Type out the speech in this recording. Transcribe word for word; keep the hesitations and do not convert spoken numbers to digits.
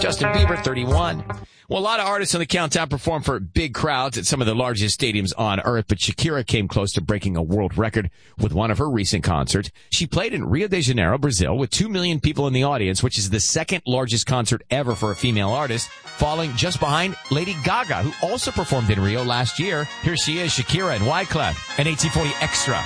Justin Bieber, thirty-one. Well, a lot of artists on the countdown perform for big crowds at some of the largest stadiums on earth, but Shakira came close to breaking a world record with one of her recent concerts. She played in Rio de Janeiro, Brazil, with two million people in the audience, which is the second largest concert ever for a female artist, falling just behind Lady Gaga, who also performed in Rio last year. Here she is, Shakira and Wyclef and eighteen forty Extra.